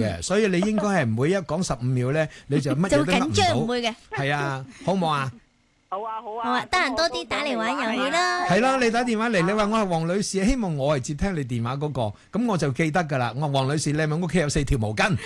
嘅，所以你應該係唔會一講15秒咧，你就乜嘢都噏緊張，唔唔會嘅。 到。係啊，好唔好啊？ 好啊，好啊， 好啊，得閒多啲打嚟玩遊戲啦。 係啦，你打電話嚟，你話我係黃女士，希望我係接聽你電話嗰個，咁我就記得㗎啦。我話黃女士，你係咪屋企有4條毛巾？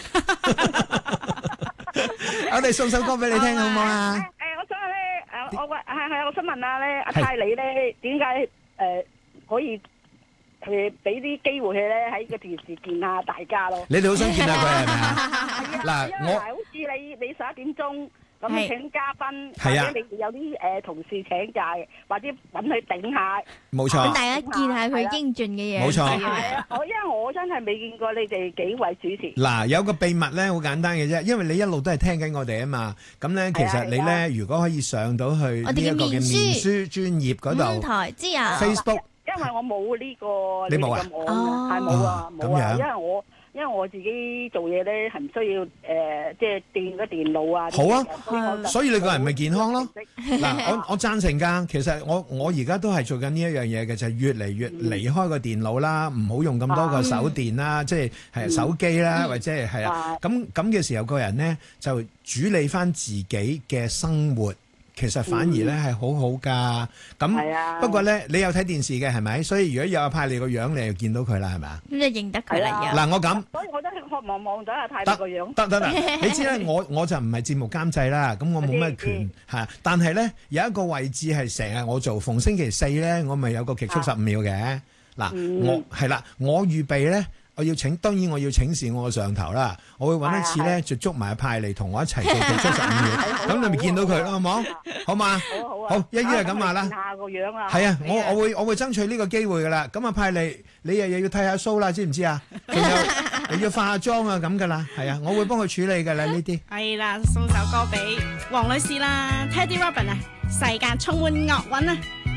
我哋送首歌俾你聽好唔好啊？ 我想咧，我想問下咧，阿泰你咧點解可以俾啲機會佢咧喺個電視見下大家咯？ 你哋好想見下佢係咪啊？嗱， 因為好似你11點鐘咁請嘉賓，或者你有啲同事請假嘅，或者揾佢頂下， 冇錯， 等大家見下佢英俊嘅嘢。 冇錯， 因為我真係未見過你哋幾位主持。 嗱，有個秘密咧，好簡單嘅啫，因為你一路都係聽緊我哋啊嘛，咁咧其實你咧如果可以上到去呢一個嘅面書專頁嗰度台之後 Facebook， 因為我冇呢個， 你冇啊？ 係冇啊，冇啊， 咁樣。 因為我自己做嘢咧，係唔需要即係掂個電腦啊。 好啊，所以你個人咪健康咯。嗱，我贊成㗎。其實我而家都係做緊呢一樣嘢嘅，就係越嚟越離開個電腦啦，唔好用咁多個手電啦，即係手機啦，或者係啊。咁嘅時候，個人咧就主理翻自己嘅生活。其實反而咧係好好㗎，咁不過咧你有睇電視嘅係咪？所以如果有派你個樣，你就見到佢啦，係咪啊？ 咁就認得佢啦。 嗱，我咁， 所以我都渴望咗阿泰個樣。 得啦，你知咧，我就唔係節目監製啦，咁我冇乜權嚇。但係咧有一個位置係成日我做，逢星期四咧，我咪有個極速15秒嘅。嗱，我係啦，我預備咧。當然我要請示我個上頭啦，我會揾一次咧，就捉埋派嚟同我一齊做極速15秒，咁你咪見到佢咯，好冇？好嘛？好，一於係咁話啦。 下個樣啊！ 係啊，我會爭取呢個機會噶啦。咁啊派嚟，你又要剃下鬚啦，知唔知啊？仲有又要化下妝啊，咁噶啦。係啊，我會幫佢處理噶啦呢啲。 係啦，送首歌俾黃女士啦 ，Teddy Robin 啊，世界充滿樂韻啊！